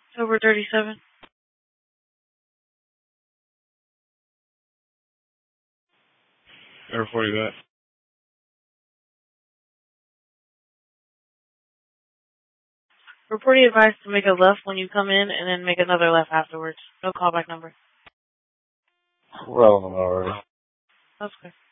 October 37. I reported that. Reporting advised to make a left when you come in and then make another left afterwards. No callback number. We're all on already. That's good.